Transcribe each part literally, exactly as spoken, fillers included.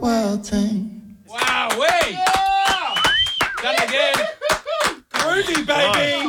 World team. Wow, wait. Yeah. Done it again. Groovy, baby.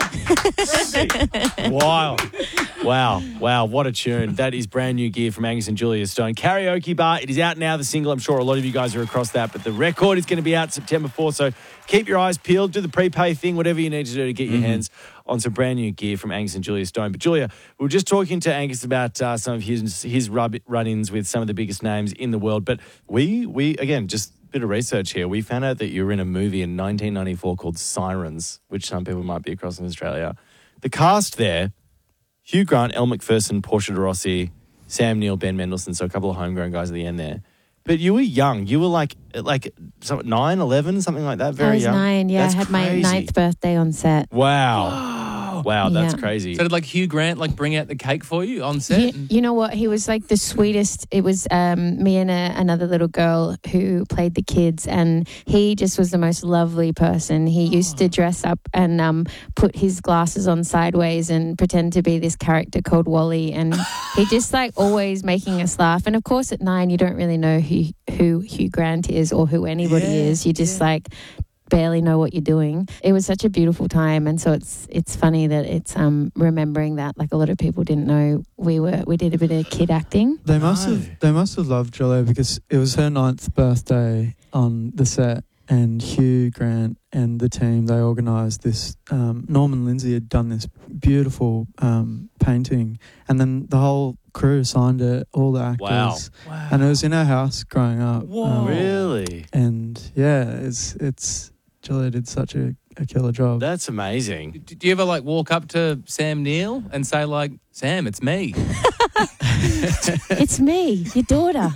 Wow. Wow. Wow. What a tune. That is brand new gear from Angus and Julia Stone. Karaoke Bar. It is out now, the single. I'm sure a lot of you guys are across that, but the record is going to be out September fourth. So keep your eyes peeled. Do the prepay thing, whatever you need to do to get your mm-hmm. hands on some brand new gear from Angus and Julia Stone. But Julia, we were just talking to Angus about uh, some of his his run-ins with some of the biggest names in the world. But we, we again, just a bit of research here. We found out that you were in a movie in nineteen ninety-four called Sirens, which some people might be across in Australia. The cast there, Hugh Grant, Elle Macpherson, Portia de Rossi, Sam Neill, Ben Mendelsohn, so a couple of homegrown guys at the end there. But you were young. You were like like nine, eleven, something like that, very I was young. nine, yeah. That's I had crazy. my ninth birthday on set. Wow. Wow, that's Yeah. crazy. So did like Hugh Grant like bring out the cake for you on set? You, you know what? He was like the sweetest. It was um, me and a, another little girl who played the kids, and he just was the most lovely person. He used to dress up and um, put his glasses on sideways and pretend to be this character called Wally, and he just like always making us laugh. And of course, at nine, you don't really know who who Hugh Grant is or who anybody Yeah, is. You just yeah. like barely know what you're doing. It was such a beautiful time, and so it's it's funny that it's um remembering that like a lot of people didn't know we were we did a bit of kid acting. They must No. have they must have loved Julia because it was her ninth birthday on the set, and Hugh Grant and the team, they organised this. Um, Norman Lindsay had done this beautiful um, painting, and then the whole crew signed it, all the actors. Wow. Wow. And it was in our house growing up. Whoa. Um, Really? And yeah, it's it's Julia did such a, a killer job. That's amazing. Do do you ever like walk up to Sam Neill and say like, Sam, it's me? It's me, your daughter.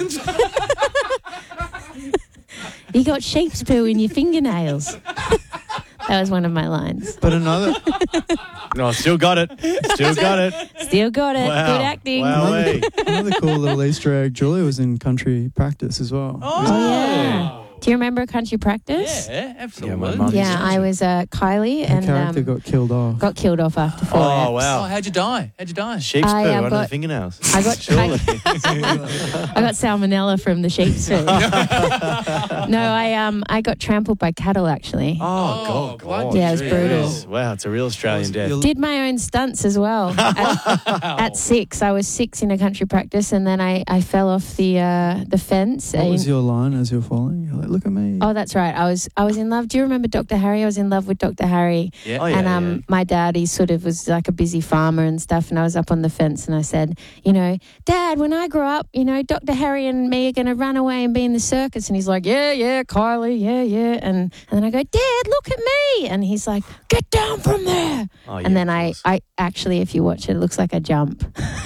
You got sheep's poo in your fingernails. That was one of my lines. But another No, still got it. Still got it. Still got it. Wow. Good acting. Wow. Hey. another cool little Easter egg, Julia was in country practice as well. Oh, yeah. Do you remember Country Practice? Yeah, absolutely. Yeah, my mum- Yeah, I was uh, Kylie, Her and character um, got killed off. got killed off after four Oh, eps. Oh, wow. how'd you die? How'd you die? Sheep's I, poo uh, under the got- fingernails. I got Surely. I, I got salmonella from the sheep's poo. No, I um I got trampled by cattle actually. Oh, Oh, God. bloody God. Yeah, it was Jeez. brutal. Wow, it's a real Australian death. You'll- Did my own stunts as well. At, at six, I was six in a country practice, and then I, I fell off the uh, the fence. What was And- your line as you're falling? You're like, look at me. oh, that's right. I was I was in love. Do you remember Doctor Harry? I was in love with Doctor Harry. Yeah. Oh, yeah, and um, yeah. my dad, he sort of was like a busy farmer and stuff. And I was up on the fence, and I said, you know, Dad, when I grow up, you know, Doctor Harry and me are going to run away and be in the circus. And he's like, yeah, yeah, Kylie, yeah, yeah. And and then I go, Dad, look at me. And he's like, get down from there. Oh, yeah, and then of I, course. I actually, if you watch it, it looks like I jump.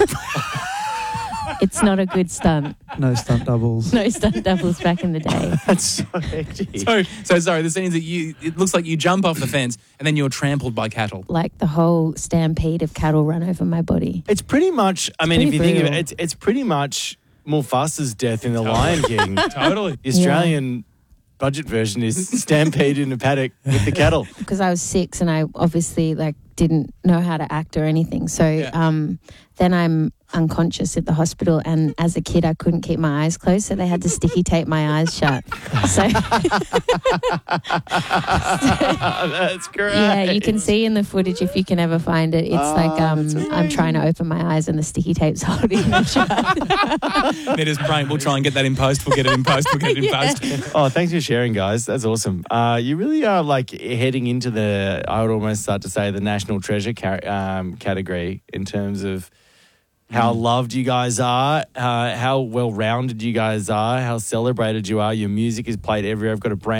It's not a good stunt. No stunt doubles. No stunt doubles back in the day. That's so hectic. So, so sorry, the scene is that you, it looks like you jump off the fence and then you're trampled by cattle. Like the whole stampede of cattle run over my body. It's pretty much, I mean, if pretty you think of it, brutal. it's, it's pretty much Mufasa's death in The Lion King. Totally. The Australian budget version is stampede in a paddock with the cattle. Because I was six and I obviously like didn't know how to act or anything. So Yeah. um, then I'm unconscious at the hospital, and as a kid I couldn't keep my eyes closed, so they had to sticky tape my eyes shut. So That's great. yeah, you can see in the footage if you can ever find it. It's Oh, like um, that's I'm trying to open my eyes and the sticky tape's holding them shut. They're just praying, we'll try and get that in post, we'll get it in post, we'll get it in Yeah. post. Oh, thanks for sharing, guys. That's awesome. Uh, you really are like heading into the, I would almost start to say, the national treasure ca- um, category in terms of how loved you guys are, uh, how well-rounded you guys are, how celebrated you are. Your music is played everywhere. I've got a brand